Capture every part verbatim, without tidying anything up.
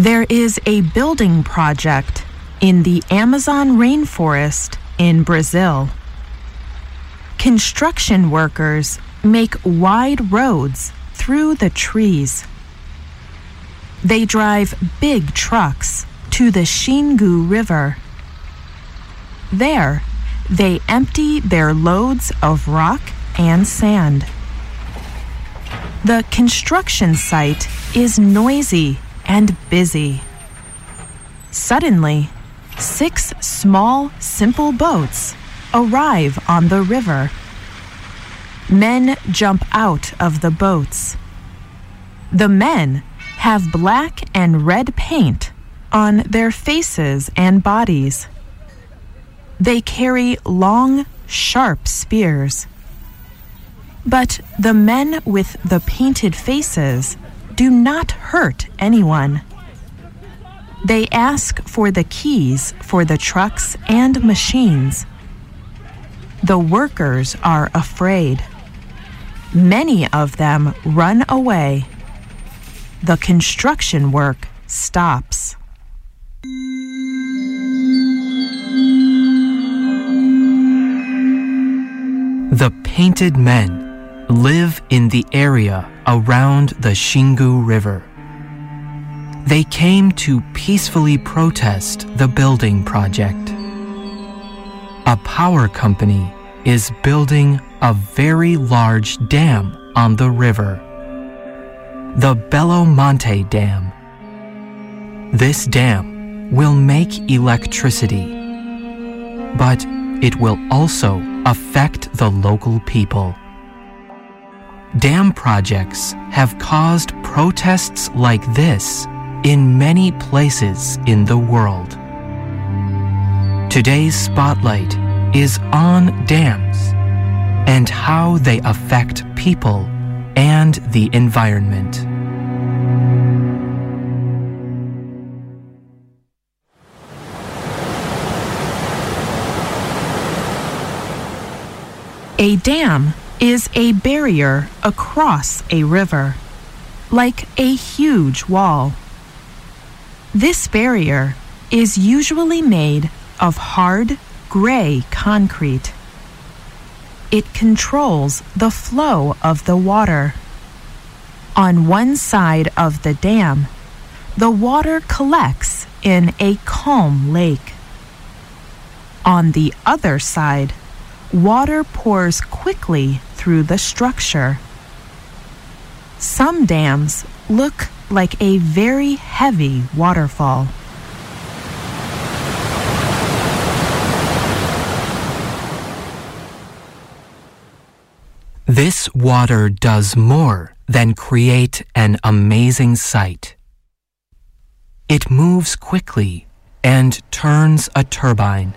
There is a building project in the Amazon rainforest in Brazil. Construction workers make wide roads through the trees. They drive big trucks to the Xingu River. There, they empty their loads of rock and sand. The construction site is noisy and busy. Suddenly, six small, simple boats arrive on the river. Men jump out of the boats. The men have black and red paint on their faces and bodies. They carry long, sharp spears. But the men with the painted faces do not hurt anyone. They ask for the keys for the trucks and machines. The workers are afraid. Many of them run away. The construction work stops. The painted men live in the area around the Xingu River. They came to peacefully protest the building project. A power company is building a very large dam on the river, the Belo Monte Dam. This dam will make electricity, but it will also affect the local people. Dam projects have caused protests like this in many places in the world. Today's spotlight is on dams and how they affect people and the environment. A dam is a barrier across a river, like a huge wall. This barrier is usually made of hard, gray concrete. It controls the flow of the water. On one side of the dam, the water collects in a calm lake. On the other side, water pours quickly through the structure. Some dams look like a very heavy waterfall. This water does more than create an amazing sight. It moves quickly and turns a turbine.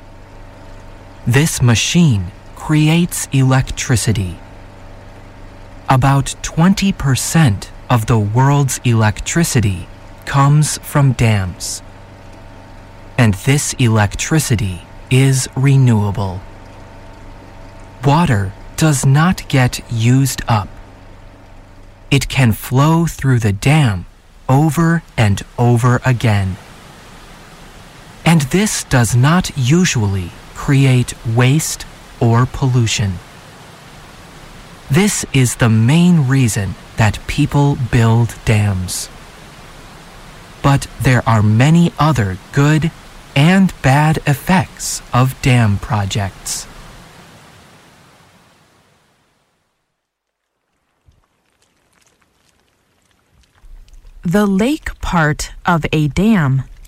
This machine creates electricity. About twenty percent of the world's electricity comes from dams. And this electricity is renewable. Water does not get used up. It can flow through the dam over and over again. And this does not usually create waste or pollution. This is the main reason that people build dams. But there are many other good and bad effects of dam projects. The lake part of a dam